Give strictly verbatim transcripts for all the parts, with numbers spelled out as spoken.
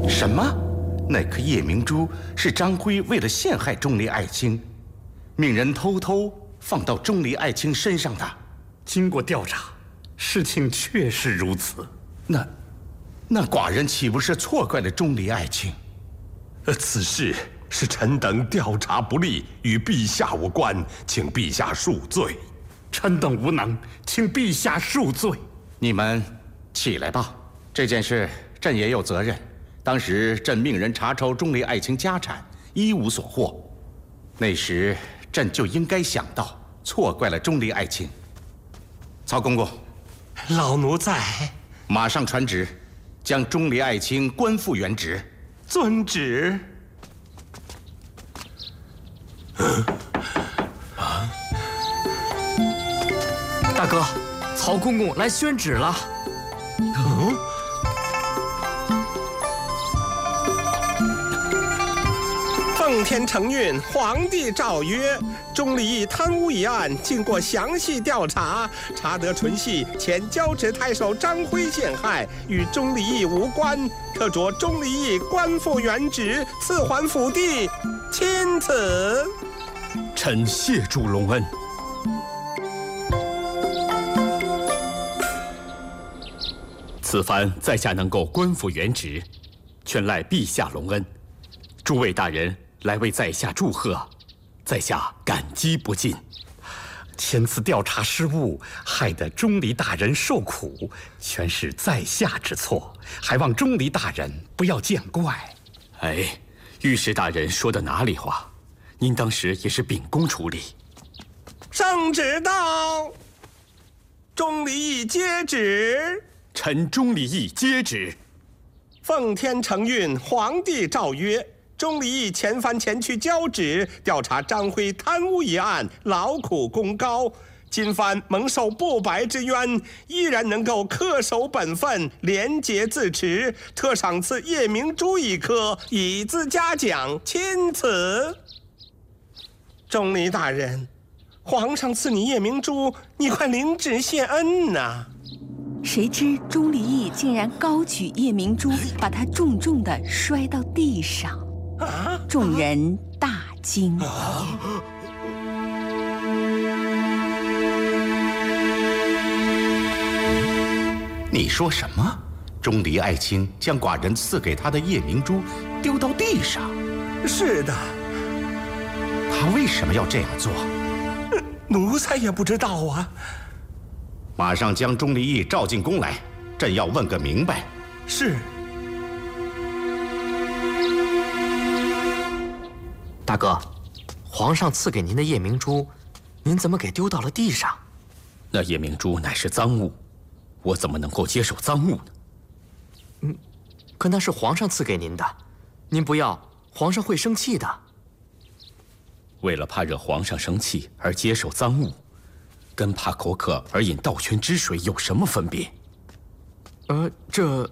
什么？那颗夜明珠是张辉为了陷害钟离爱卿，命人偷偷放到钟离爱卿身上的。 经过调查，事情确实如此。 那，那寡人岂不是错怪了钟离爱卿？ 呃，此事是臣等调查不力，与陛下无关，请陛下恕罪。 臣等无能，请陛下恕罪。 你们起来吧，这件事朕也有责任。当时朕命人查抄钟离爱卿家产，一无所获。那时朕就应该想到，错怪了钟离爱卿。曹公公， 老奴在。 马上传旨，将钟离爱卿官复原职。 遵旨。 啊！大哥，曹公公来宣旨了。 嗯。奉天承运，皇帝诏曰：钟离义贪污一案，经过详细调查，查得纯系前交趾太守张辉陷害，与钟离义无关，可着钟离义官复原职，赐还府地。钦此。 臣谢主隆恩。此番在下能够官复原职，全赖陛下隆恩。诸位大人来为在下祝贺，在下感激不尽。 前次调查失误，害得钟离大人受苦，全是在下之错，还望钟离大人不要见怪。 哎，御史大人说的哪里话？您当时也是秉公处理。 圣旨到，钟离义接旨。 臣钟离义接旨。 奉天承运，皇帝诏曰：钟离义前番前去交趾调查张辉贪污一案，劳苦功高。今番蒙受不白之冤，依然能够恪守本分，廉洁自持，特赏赐夜明珠一颗，以资嘉奖。钦此。钟离大人，皇上赐你夜明珠，你快领旨谢恩呐、啊！ 谁知钟离义竟然高举夜明珠，把它重重地摔到地上。众人大惊。 你说什么？钟离爱卿将寡人赐给他的夜明珠丢到地上？ 是的。 他为什么要这样做？ 奴才也不知道啊。 马上将钟离义召进宫来，朕要问个明白。 是。 大哥，皇上赐给您的夜明珠，您怎么给丢到了地上？ 那夜明珠乃是赃物，我怎么能够接受赃物呢？ 嗯，可那是皇上赐给您的，您不要，皇上会生气的。 为了怕惹皇上生气而接受赃物，跟怕口渴而饮盗泉之水有什么分别？ 呃，这……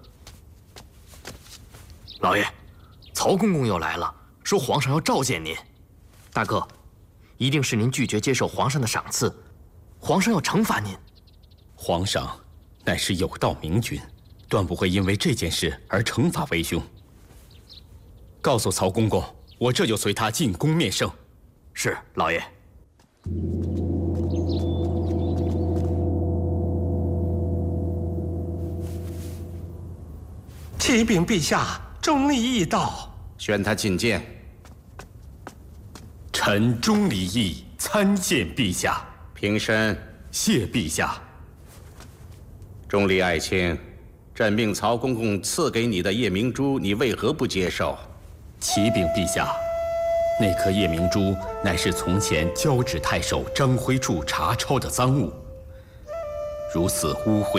老爷，曹公公又来了。说皇上要召见您，大哥，一定是您拒绝接受皇上的赏赐，皇上要惩罚您。 皇上乃是有道明君，断不会因为这件事而惩罚为兄。告诉曹公公，我这就随他进宫面圣。 是，老爷。 启禀陛下，钟离义到。 宣他觐见。 臣钟离义参见陛下。 平身。 谢陛下。 钟离爱卿，朕命曹公公赐给你的夜明珠，你为何不接受？ 启禀陛下，那颗夜明珠乃是从前交趾太守张辉柱查抄的赃物，如此污秽